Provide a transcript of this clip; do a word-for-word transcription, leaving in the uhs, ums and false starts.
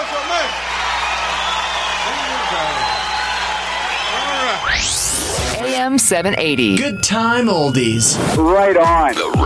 A M seven eighty. Good time oldies. Right on. The